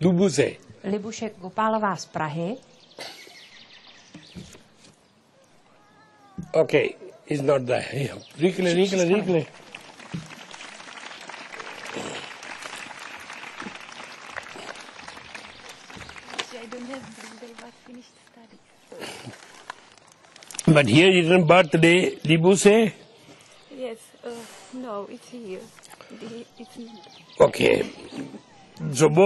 Lubuse. Libuše Gopálová z Prahy. Okay, it's not there. Rychle. I don't have birthday but finished studies. But here is a birthday, Libuse. Yes, no, it's here. It's Okay. So